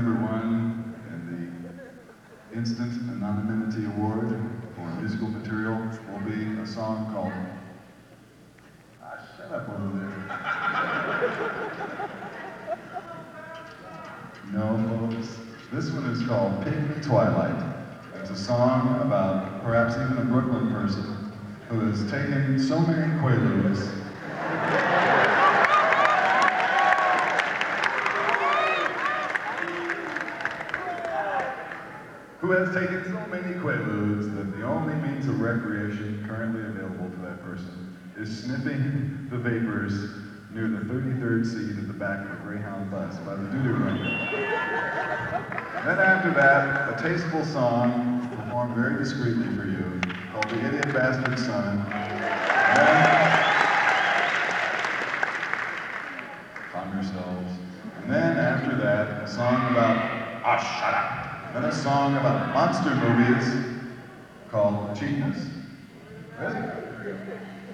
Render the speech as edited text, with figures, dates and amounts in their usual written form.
number one in the Instant Anonymity Award for musical material will be a song called shut up over there. No, folks. This one is called Pink Twilight. It's a song about perhaps even a Brooklyn person who has taken so many Quaaludes that the only means of recreation currently available to that person is sniffing the vapors near the 33rd seat at the back of a Greyhound bus by the doo-doo runner. Then after that, a tasteful song performed very discreetly for you called The Idiot Bastard Son. Calm yourselves. And then after that, a song about, shut up. Then a song about monster movies called Cheapness. Ready?